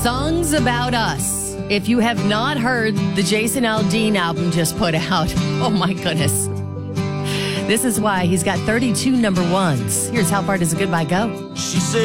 Songs About Us. If you have not heard the Jason Aldean album just put out, oh my goodness. This is why he's got 32 number ones. Here's How Far Does a Goodbye Go? She said